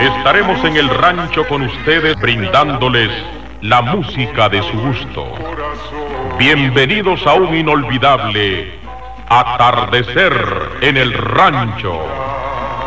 estaremos en el rancho con ustedes brindándoles la música de su gusto. Bienvenidos a un inolvidable atardecer en el rancho.